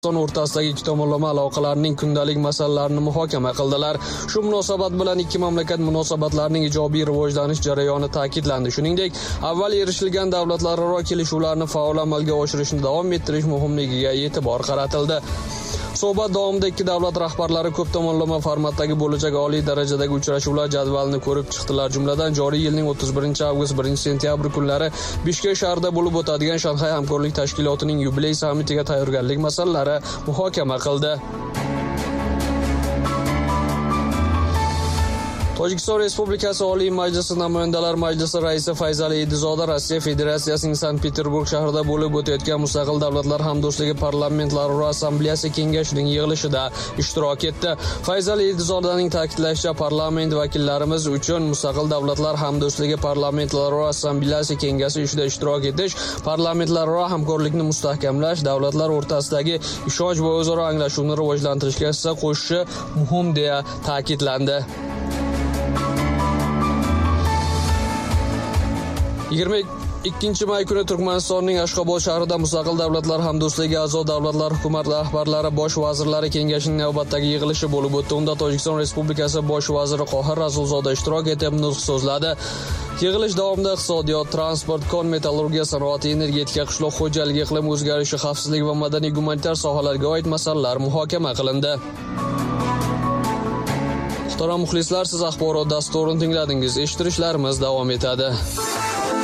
o'rtasidagi ikki tomonlama aloqalarning kundalik masalalarini muhokama qildilar. Shu munosabat bilan ikki mamlakat munosabatlarining ijobiy rivojlanish jarayoni ta'kidlandi. Shuningdek, avval erishilgan davlatlararo kelishuvlarni faol amalga oshirishni davom ettirish muhimligiga e'tibor qaratildi. Suhbat davomida ikki davlat rahbarlari ko'p tomonlama formatdagi bo'lajak oliy darajadagi uchrashuvlar jadvalini ko'rib chiqdilar. Jumladan, joriy yilning 31-avgust 1-sentyabr kunlari Bishkek shahrida bo'lib o'tadigan Shanxay hamkorlik tashkilotining yubiley sammitiga tayyorgarlik masalalari muhokama qildi. Tojikiston Respublikasi Oliy Majlisi Namoyandalar Majlisi raisi Fayzali Edizoda Rossiya Federatsiyasining Sankt-Peterburg shahrida bo'lib o'tayotgan Mustaqil Davlatlar Hamdo'stligi Parlamentlararo Assambleyasi kengashining yig'ilishida ishtirok etdi. Fayzali Edizodaning ta'kidlashicha, parlament vakillarimiz uchun Mustaqil Davlatlar Hamdo'stligi Parlamentlararo Assambleyasi kengashi ishida ishtirok etish, parlamentlararo hamkorlikni mustahkamlash, davlatlar o'rtasidagi ishonch va o'zaro anglashuvni rivojlantirishga hissa qo'shishi muhim deya ta'kidlandi. 22 may kuni Turkmanistonning Ashxobod shahrida Mustaqil Davlatlar Hamdo'stligi a'zo davlatlar hukumat rahbarlari bosh vazirlari kengashining navbatdagi yig'ilishi bo'lib o'tdi. Unda Tojikiston Respublikasi bosh vaziri Qohir Rasulzoda ishtirok etib nutq so'zladi. Yig'ilish davomida iqtisodiyot, transport, kon-metallurgiya sanoati, energetika, qishloq xo'jaligi, iqlim o'zgarishi, xavfsizlik va madaniy-gumanitar sohalarga oid masalalar muhokama qilindi. Muhtaram muxlislar, siz axborot dasturini tingladingiz. Eshittirishlarimiz davom etadi.